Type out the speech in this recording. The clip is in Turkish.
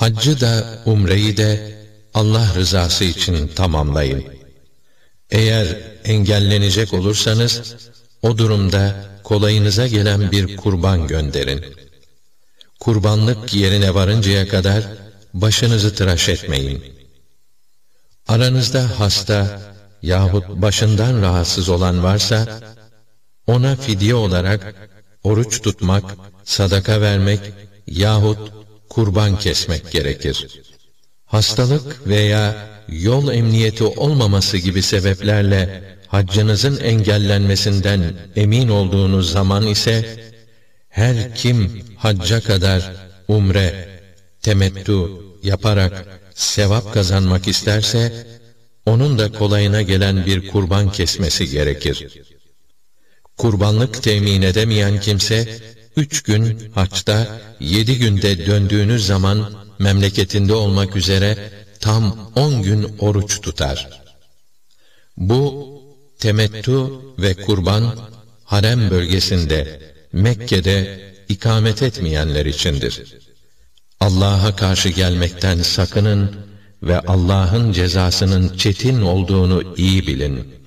Haccı da umreyi de Allah rızası için tamamlayın. Eğer engellenecek olursanız, o durumda kolayınıza gelen bir kurban gönderin. Kurbanlık yerine varıncaya kadar başınızı tıraş etmeyin. Aranızda hasta yahut başından rahatsız olan varsa, ona fidye olarak oruç tutmak, sadaka vermek yahut kurban kesmek gerekir. Hastalık veya yol emniyeti olmaması gibi sebeplerle haccınızın engellenmesinden emin olduğunuz zaman ise, her kim hacca kadar umre, temettü yaparak sevap kazanmak isterse, onun da kolayına gelen bir kurban kesmesi gerekir. Kurbanlık temin edemeyen kimse, 3 gün haçta, 7 günde döndüğünüz zaman memleketinde olmak üzere tam 10 gün oruç tutar. Bu, temettü ve kurban, harem bölgesinde, Mekke'de ikamet etmeyenler içindir. Allah'a karşı gelmekten sakının ve Allah'ın cezasının çetin olduğunu iyi bilin.